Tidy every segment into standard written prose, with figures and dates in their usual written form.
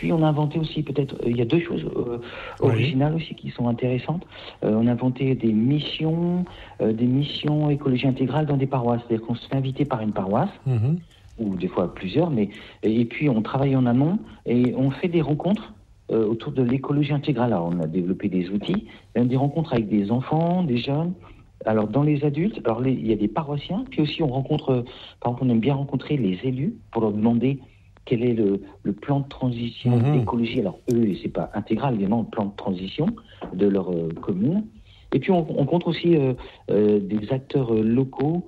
puis on a inventé aussi peut-être, il y a deux choses originales aussi qui sont intéressantes. On a inventé des missions écologie intégrale dans des paroisses. C'est-à-dire qu'on se fait inviter par une paroisse, ou des fois plusieurs, et puis on travaille en amont et on fait des rencontres autour de l'écologie intégrale. Alors, on a développé des outils, des rencontres avec des enfants, des jeunes. Alors, dans les adultes, il y a des paroissiens, puis aussi on rencontre, par exemple, on aime bien rencontrer les élus pour leur demander quel est le plan de transition d'écologie. Alors, eux, c'est pas intégral, évidemment, le plan de transition de leur commune. Et puis, on rencontre aussi des acteurs locaux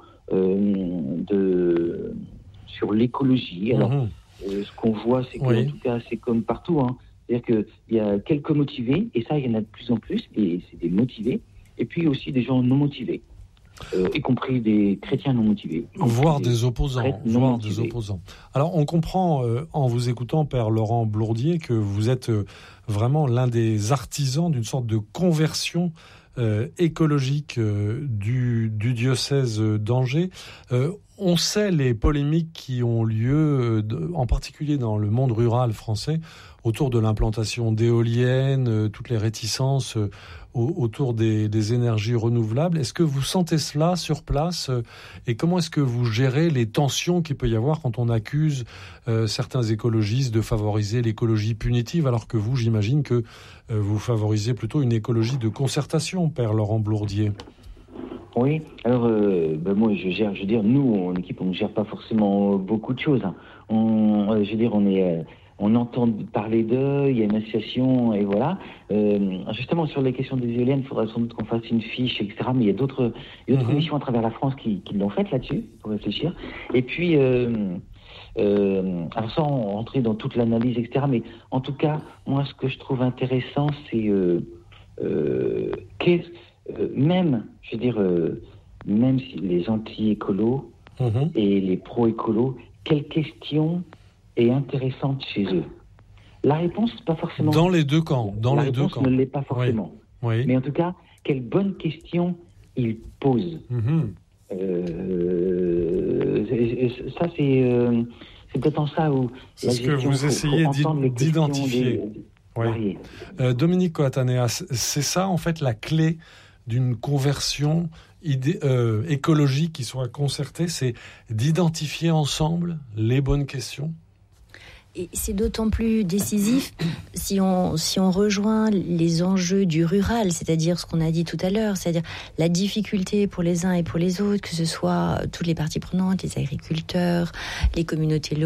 sur l'écologie. Alors, ce qu'on voit, c'est que, en tout cas, c'est comme partout, hein. C'est-à-dire qu'il y a quelques motivés, et ça, il y en a de plus en plus, et c'est des motivés, et puis aussi des gens non motivés, y compris des chrétiens non motivés. Voire des opposants. Alors, on comprend, en vous écoutant, Père Laurent Blourdier, que vous êtes vraiment l'un des artisans d'une sorte de conversion écologique du diocèse d'Angers. On sait les polémiques qui ont lieu, en particulier dans le monde rural français, autour de l'implantation d'éoliennes, toutes les réticences autour des énergies renouvelables. Est-ce que vous sentez cela sur place et comment est-ce que vous gérez les tensions qu'il peut y avoir quand on accuse certains écologistes de favoriser l'écologie punitive, alors que vous, j'imagine que vous favorisez plutôt une écologie de concertation, Père Laurent Blourdier? Oui, alors moi nous en équipe on ne gère pas forcément beaucoup de choses. On entend parler d'eux, il y a une association et voilà. Justement sur les questions des éoliennes, il faudrait sans doute qu'on fasse une fiche, etc. Mais il y a d'autres missions à travers la France qui l'ont fait là-dessus pour réfléchir. Et puis alors sans rentrer dans toute l'analyse, etc. Mais en tout cas, moi ce que je trouve intéressant, c'est même si les anti-écolos et les pro-écolos, quelle question est intéressante chez eux? La réponse, pas forcément. Dans les deux camps. La réponse ne l'est pas forcément. Oui. Mais en tout cas, quelle bonne question ils posent. Ça, c'est peut-être en ça où... C'est ce que vous essayez d'identifier. Oui. Dominique Coatanea, c'est ça, en fait, la clé d'une conversion écologique qui soit concertée, c'est d'identifier ensemble les bonnes questions. Et c'est d'autant plus décisif si on rejoint les enjeux du rural, c'est-à-dire ce qu'on a dit tout à l'heure, c'est-à-dire la difficulté pour les uns et pour les autres, que ce soit toutes les parties prenantes, les agriculteurs, les communautés,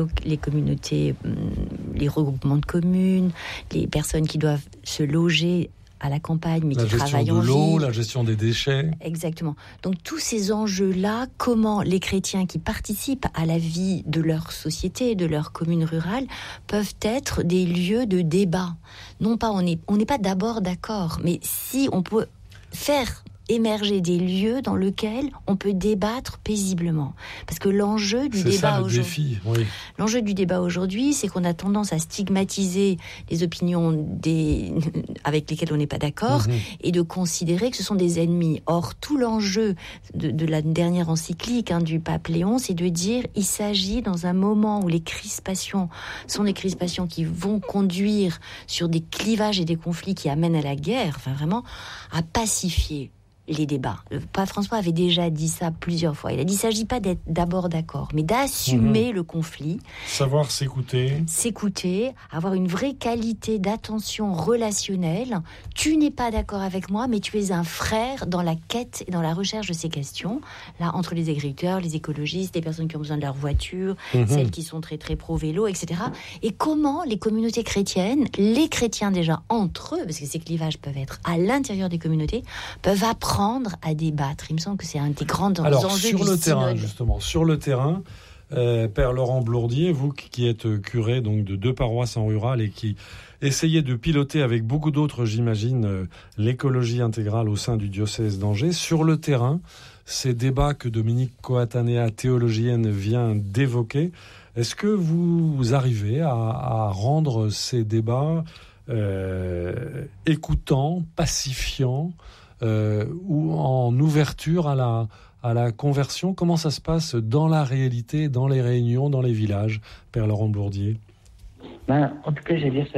les regroupements de communes, les personnes qui doivent se loger à la campagne, mais qui travaillent en ville. La gestion de l'eau, la gestion des déchets. Exactement. Donc tous ces enjeux-là, comment les chrétiens qui participent à la vie de leur société, de leur commune rurale, peuvent être des lieux de débat. Non pas, on n'est pas d'abord d'accord, mais si on peut faire émerger des lieux dans lesquels on peut débattre paisiblement. Parce que l'enjeu du débat aujourd'hui, c'est qu'on a tendance à stigmatiser les opinions avec lesquelles on n'est pas d'accord et de considérer que ce sont des ennemis. Or, tout l'enjeu de la dernière encyclique du pape Léon, c'est de dire il s'agit dans un moment où les crispations sont des crispations qui vont conduire sur des clivages et des conflits qui amènent à la guerre, enfin vraiment, à pacifier les débats. Le pape François avait déjà dit ça plusieurs fois. Il a dit, il ne s'agit pas d'être d'abord d'accord, mais d'assumer le conflit. Savoir s'écouter. S'écouter, avoir une vraie qualité d'attention relationnelle. Tu n'es pas d'accord avec moi, mais tu es un frère dans la quête et dans la recherche de ces questions. Là, entre les agriculteurs, les écologistes, les personnes qui ont besoin de leur voiture, celles qui sont très très pro-vélo, etc. Et comment les communautés chrétiennes, les chrétiens déjà entre eux, parce que ces clivages peuvent être à l'intérieur des communautés, peuvent apprendre à débattre. Il me semble que c'est un des grands enjeux sur le terrain, synode. justement, sur le terrain, Père Laurent Blourdier, vous qui êtes curé donc de 2 paroisses en rural et qui essayez de piloter avec beaucoup d'autres, j'imagine, l'écologie intégrale au sein du diocèse d'Angers. Sur le terrain, ces débats que Dominique Coatanea, théologienne, vient d'évoquer, est-ce que vous arrivez à rendre ces débats écoutants, pacifiants, ou en ouverture à la conversion? Comment ça se passe dans la réalité, dans les réunions, dans les villages, Père Laurent Blourdier? En tout cas, j'allais dire,